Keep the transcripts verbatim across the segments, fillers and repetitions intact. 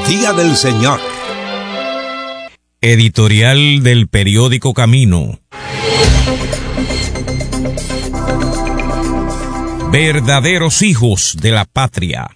Día del Señor. Editorial del periódico Camino. Verdaderos hijos de la patria.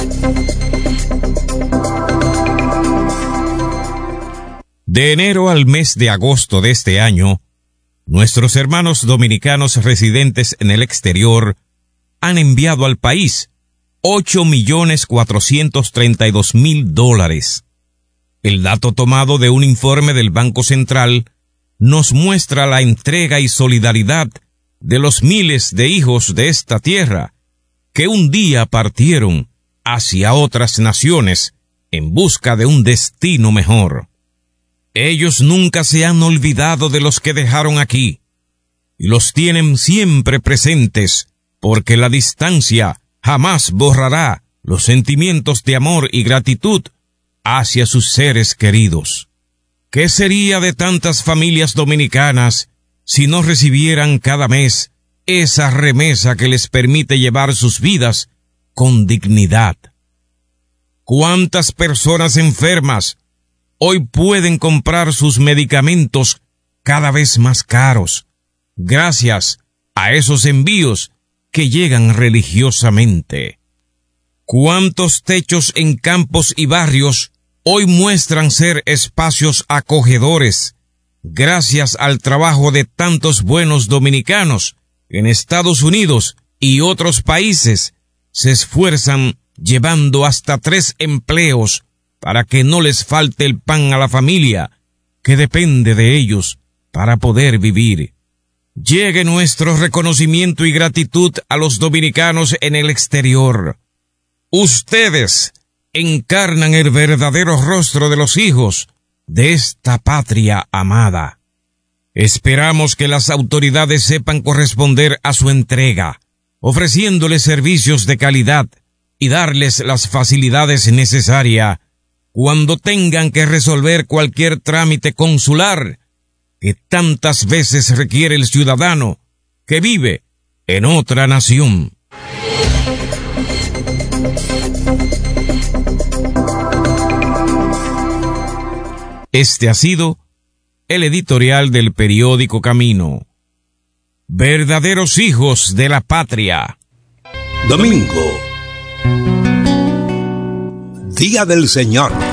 De enero al mes de agosto de este año, nuestros hermanos dominicanos residentes en el exterior han enviado al país ocho millones cuatrocientos treinta y dos mil dólares. El dato tomado de un informe del Banco Central nos muestra la entrega y solidaridad de los miles de hijos de esta tierra que un día partieron hacia otras naciones en busca de un destino mejor. Ellos nunca se han olvidado de los que dejaron aquí y los tienen siempre presentes, porque la distancia jamás borrará los sentimientos de amor y gratitud hacia sus seres queridos. ¿Qué sería de tantas familias dominicanas si no recibieran cada mes esa remesa que les permite llevar sus vidas con dignidad? ¿Cuántas personas enfermas hoy pueden comprar sus medicamentos cada vez más caros gracias a esos envíos que llegan religiosamente? ¿Cuántos techos en campos y barrios hoy muestran ser espacios acogedores gracias al trabajo de tantos buenos dominicanos en Estados Unidos y otros países? Se esfuerzan llevando hasta tres empleos para que no les falte el pan a la familia que depende de ellos para poder vivir. Llegue nuestro reconocimiento y gratitud a los dominicanos en el exterior. Ustedes encarnan el verdadero rostro de los hijos de esta patria amada. Esperamos que las autoridades sepan corresponder a su entrega, ofreciéndoles servicios de calidad y darles las facilidades necesarias cuando tengan que resolver cualquier trámite consular que tantas veces requiere el ciudadano que vive en otra nación. Este ha sido el editorial del periódico Camino. Verdaderos hijos de la patria. Domingo. Día del Señor.